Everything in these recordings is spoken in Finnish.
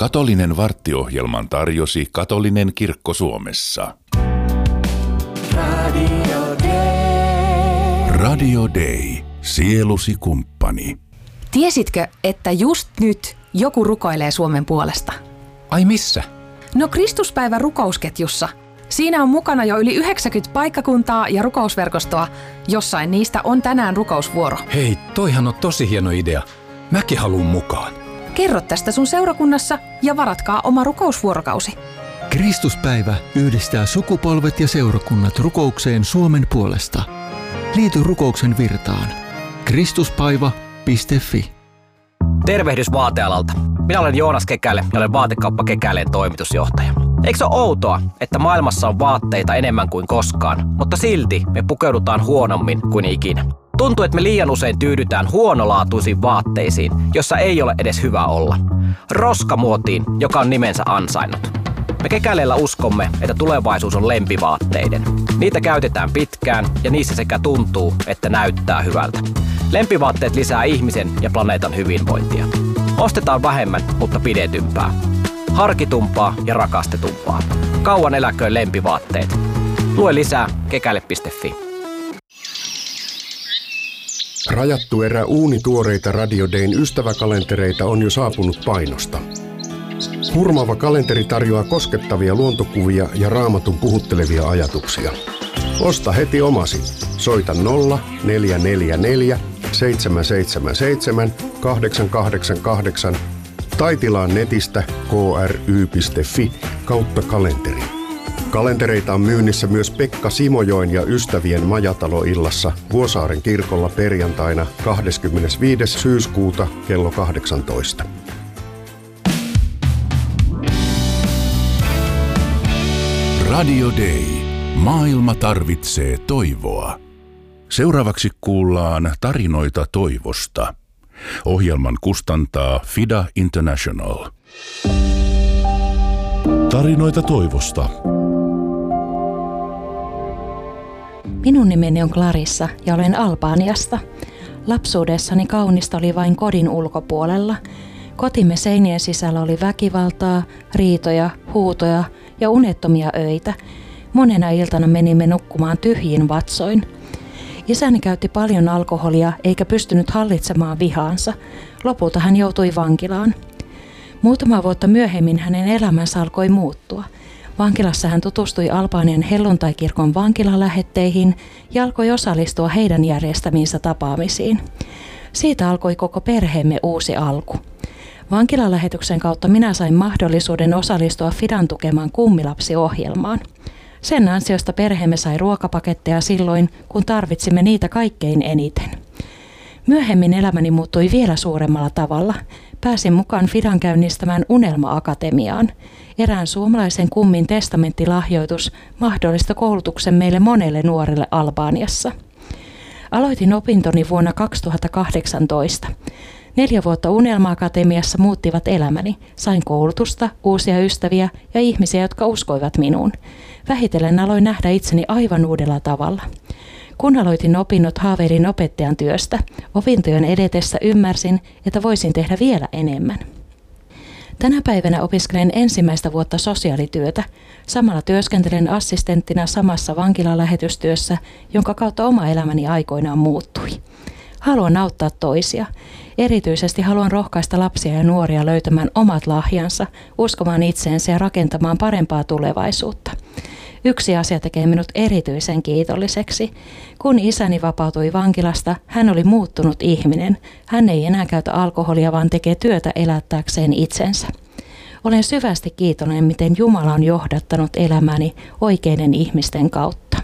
Katolinen varttiohjelman tarjosi Katolinen kirkko Suomessa. Radio Day. Sielusi kumppani. Tiesitkö, että just nyt joku rukoilee Suomen puolesta? Ai missä? No Kristuspäivän rukousketjussa. Siinä on mukana jo yli 90 paikkakuntaa ja rukousverkostoa. Jossain niistä on tänään rukousvuoro. Hei, toihan on tosi hieno idea. Mäkin haluun mukaan. Kerro tästä sun seurakunnassa ja varatkaa oma rukousvuorokausi. Kristuspäivä yhdistää sukupolvet ja seurakunnat rukoukseen Suomen puolesta. Liity rukouksen virtaan. Kristuspaiva.fi. Tervehdys vaatealalta. Minä olen Joonas Kekäle ja olen Vaatekauppa Kekäleen toimitusjohtaja. Eikö se ole outoa, että maailmassa on vaatteita enemmän kuin koskaan, mutta silti me pukeudutaan huonommin kuin ikinä? Tuntuu, että me liian usein tyydytään huonolaatuisiin vaatteisiin, jossa ei ole edes hyvä olla. Roskamuotiin, joka on nimensä ansainnut. Me Kekäleellä uskomme, että tulevaisuus on lempivaatteiden. Niitä käytetään pitkään ja niissä sekä tuntuu, että näyttää hyvältä. Lempivaatteet lisää ihmisen ja planeetan hyvinvointia. Ostetaan vähemmän, mutta pidetympää. Harkitumpaa ja rakastetumpaa. Kauan eläköön lempivaatteet. Lue lisää kekäle.fi. Rajattu erä uunituoreita Radio Dayn ystäväkalentereita on jo saapunut painosta. Hurmaava kalenteri tarjoaa koskettavia luontokuvia ja Raamatun puhuttelevia ajatuksia. Osta heti omasi. Soita 0444 777 888 tai tilaa netistä kry.fi/kalenteri. Kalentereita on myynnissä myös Pekka Simojoen ja ystävien majataloillassa Vuosaaren kirkolla perjantaina 25. syyskuuta kello 18. Radio Day. Maailma tarvitsee toivoa. Seuraavaksi kuullaan tarinoita toivosta. Ohjelman kustantaa FIDA International. Tarinoita toivosta. Minun nimeni on Clarissa ja olen Albaniasta. Lapsuudessani kaunista oli vain kodin ulkopuolella. Kotimme seinien sisällä oli väkivaltaa, riitoja, huutoja ja unettomia öitä. Monena iltana menimme nukkumaan tyhjin vatsoin. Isäni käytti paljon alkoholia eikä pystynyt hallitsemaan vihaansa. Lopulta hän joutui vankilaan. Muutama vuotta myöhemmin hänen elämänsä alkoi muuttua. Vankilassa hän tutustui Albanian helluntaikirkon vankilalähetteihin ja alkoi osallistua heidän järjestämiinsä tapaamisiin. Siitä alkoi koko perheemme uusi alku. Vankilalähetyksen kautta minä sain mahdollisuuden osallistua FIDAn tukemaan kummilapsiohjelmaan. Sen ansiosta perheemme sai ruokapaketteja silloin, kun tarvitsimme niitä kaikkein eniten. Myöhemmin elämäni muuttui vielä suuremmalla tavalla. Pääsin mukaan FIDAn käynnistämään Unelma-akatemiaan. Erään suomalaisen kummin testamenttilahjoitus mahdollisti koulutuksen meille monelle nuorelle Albaniassa. Aloitin opintoni vuonna 2018. 4 vuotta Unelma-akatemiassa muuttivat elämäni. Sain koulutusta, uusia ystäviä ja ihmisiä, jotka uskoivat minuun. Vähitellen aloin nähdä itseni aivan uudella tavalla. Kun aloitin opinnot, haaveilin opettajan työstä. Opintojen edetessä ymmärsin, että voisin tehdä vielä enemmän. Tänä päivänä opiskelen ensimmäistä vuotta sosiaalityötä. Samalla työskentelen assistenttina samassa vankilalähetystyössä, jonka kautta oma elämäni aikoinaan muuttui. Haluan auttaa toisia. Erityisesti haluan rohkaista lapsia ja nuoria löytämään omat lahjansa, uskomaan itseensä ja rakentamaan parempaa tulevaisuutta. Yksi asia tekee minut erityisen kiitolliseksi. Kun isäni vapautui vankilasta, hän oli muuttunut ihminen. Hän ei enää käytä alkoholia, vaan tekee työtä elättääkseen itsensä. Olen syvästi kiitollinen, miten Jumala on johdattanut elämäni oikeiden ihmisten kautta.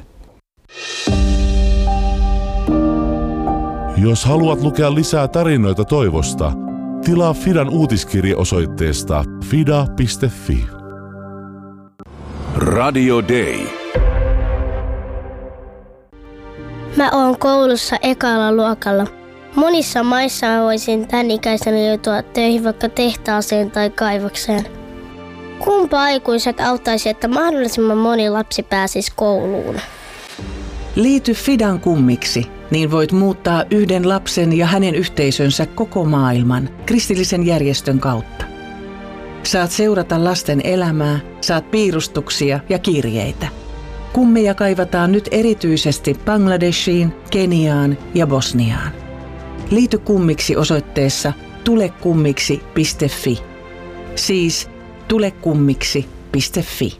Jos haluat lukea lisää tarinoita toivosta, tilaa FIDAn uutiskirje osoitteesta fida.fi. Radio Day. Mä oon koulussa ekalla luokalla. Monissa maissa mä voisin tän ikäisenä joutua töihin vaikka tehtaaseen tai kaivokseen. Kumpa aikuiset auttaisi, että mahdollisimman moni lapsi pääsisi kouluun? Liity FIDAn kummiksi, niin voit muuttaa yhden lapsen ja hänen yhteisönsä koko maailman kristillisen järjestön kautta. Saat seurata lasten elämää, saat piirustuksia ja kirjeitä. Kummeja kaivataan nyt erityisesti Bangladeshiin, Keniaan ja Bosniaan. Liity kummiksi osoitteessa tulekummiksi.fi. Siis tulekummiksi.fi.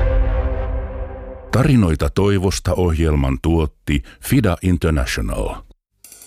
Tarinoita toivosta ohjelman tuotti FIDA International.